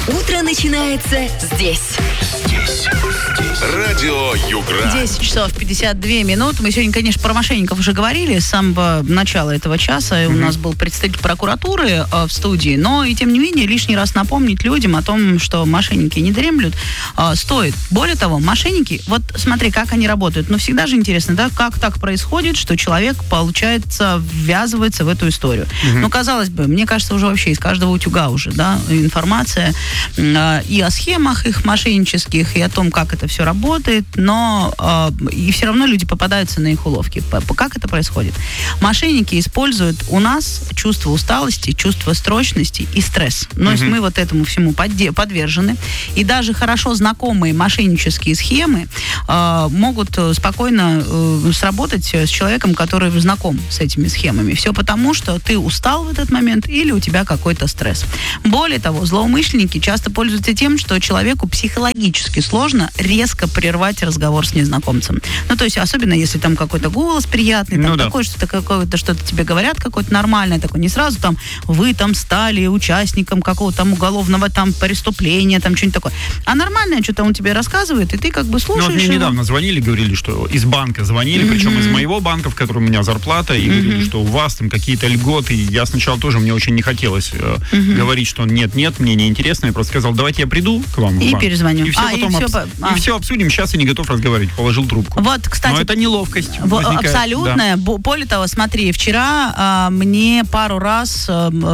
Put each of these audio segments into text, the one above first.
Утро начинается здесь. Радио Югра. 10 часов 52 минуты. Мы сегодня, конечно, про мошенников уже говорили с самого начала этого часа. У нас был представитель прокуратуры в студии. Но и тем не менее лишний раз напомнить людям о том, что мошенники не дремлют, стоит. Более того, мошенники, вот смотри, как они работают. Но всегда же интересно, да, как так происходит, что человек, получается, ввязывается в эту историю. Ну, казалось бы, мне кажется, уже вообще из каждого утюга уже, да, информация и о схемах их мошеннических, и о том, как это все работает, но и все равно люди попадаются на их уловки. Как это происходит? Мошенники используют у нас чувство усталости, чувство строчности и стресс. То есть мы вот этому всему подвержены. И даже хорошо знакомые мошеннические схемы могут спокойно сработать с человеком, который знаком с этими схемами. Все потому, что ты устал в этот момент или у тебя какой-то стресс. Более того, злоумышленники часто пользуются тем, что человеку психологически сложно резко прервать разговор с незнакомцем. Ну, то есть, особенно если там какой-то голос приятный, там такое, что-то какое-то, что-то тебе говорят, какое-то нормальное, такое, не сразу там, вы там стали участником какого-то там уголовного там преступления, там что-нибудь такое. А нормальное, что-то он тебе рассказывает, и ты как бы слушаешь. Ну, вот мне недавно звонили, говорили, что из банка звонили, причем из моего банка, в котором у меня зарплата, и говорили, что у вас там какие-то льготы. И я сначала тоже, мне очень не хотелось говорить, что нет, мне неинтересно. Я просто сказал, давайте я приду к вам в банк. И перезвоню. И все потом все обсудим. Сейчас я не готов разговаривать. Положил трубку. Вот, кстати. Но это неловкость возникает. Абсолютно. Да. Более того, смотри, вчера мне пару раз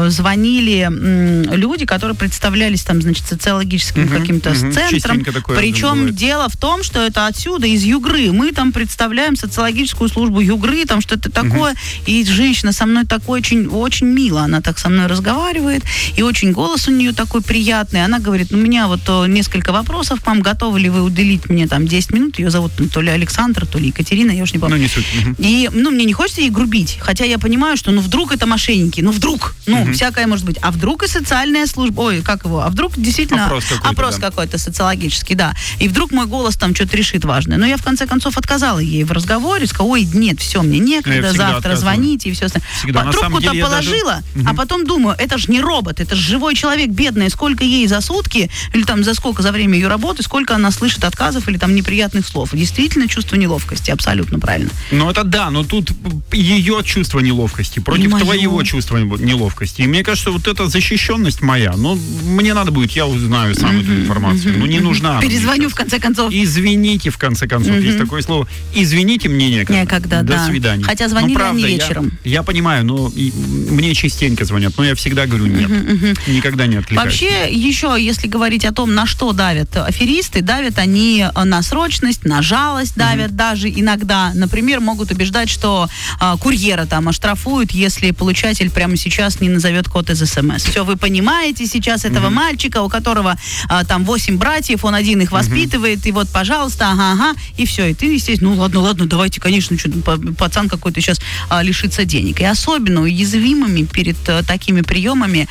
звонили люди, которые представлялись там, значит, социологическим каким-то центром. Причем дело в том, что это отсюда, из Югры. Мы там представляем социологическую службу Югры, там что-то такое. И женщина со мной такой очень мило. Она так со мной разговаривает. И очень голос у нее такой приятный. Она говорит, у меня вот несколько вопросов к вам. Готовы ли вы уделить мне там 10 минут? Ее зовут то ли Александра, то ли Екатерина, я уж не помню. Ну, не суть. И, мне не хочется ей грубить. Хотя я понимаю, что, вдруг это мошенники. Вдруг. Всякое может быть. А вдруг и социальная служба. Ой, как его? А вдруг действительно опрос какой-то социологический, да. И вдруг мой голос там что-то решит важное. Но я, в конце концов, отказала ей в разговоре. Сказала, ой, нет, все, мне некогда, завтра звоните и все остальное. Трубку-то положила, а потом думаю, это же не робот, это же живой человек, бедный. Сколько ей за сутки, или там за сколько за время ее работы, сколько она слышит отказов или там неприятных слов. Действительно чувство неловкости, абсолютно правильно. Ну, это да, но тут ее чувство неловкости против твоего чувства неловкости. И мне кажется, вот эта защищенность моя, мне надо будет, я узнаю сам эту информацию. Не нужна. Перезвоню, в конце концов. Извините, в конце концов. Есть такое слово. Извините, мне некогда. Некогда, До свидания. Хотя звонили они вечером. Я понимаю, но мне частенько звонят, но я всегда говорю нет. Никогда не откликаюсь. Вообще, еще, если говорить о том, на что давят аферисты, давят они на срочность, на жалость давят даже иногда. Например, могут убеждать, что курьера там оштрафуют, если получатель прямо сейчас не назовет код из СМС. Все, вы понимаете сейчас этого мальчика, у которого там 8 братьев, он один их воспитывает, и вот, пожалуйста, ага, и все. И ты, естественно, ладно, давайте, конечно, пацан какой-то сейчас лишится денег. И особенно уязвимыми перед такими приемами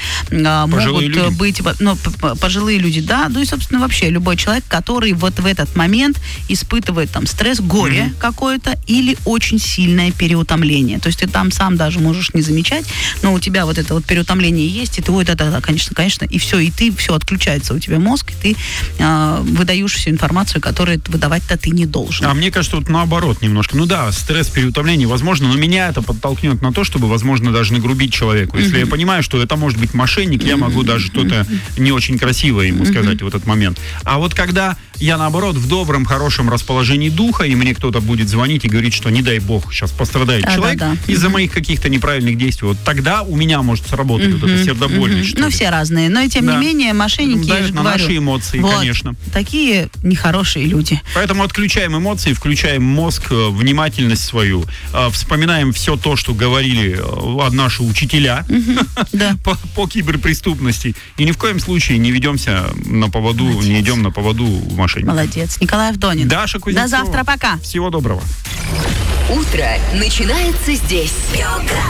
могут быть пожилые люди, да, и, собственно, вообще любой человек, который вот в этот момент испытывает там стресс, горе какое-то или очень сильное переутомление. То есть ты там сам даже можешь не замечать, но у тебя вот это вот переутомление есть, и ты, да, конечно, и все, и ты, все, отключается у тебя мозг, и ты выдаешь всю информацию, которую выдавать-то ты не должен. А мне кажется, вот наоборот немножко. Стресс, переутомление, возможно, но меня это подтолкнет на то, чтобы, возможно, даже нагрубить человеку. Если я понимаю, что это может быть мошенник, я могу даже что-то не очень красивое ему сказать в этот момент. А вот когда я, наоборот, в добром, хорошем расположении духа, и мне кто-то будет звонить и говорить, что, не дай бог, сейчас пострадает человек из-за моих каких-то неправильных действий, вот тогда у меня может сработать вот это сердобольность. Все разные, но и тем не менее мошенники, давят на наши эмоции, конечно. Такие нехорошие люди. Поэтому отключаем эмоции, включаем мозг, внимательность свою, вспоминаем все то, что говорили наши учителя по киберпреступности, и ни в коем случае не ведемся на поводу, не идем на поводу мошенников. Молодец. Николай Авдонин. Даша Кузнецова. До завтра, пока. Всего доброго. Утро начинается здесь.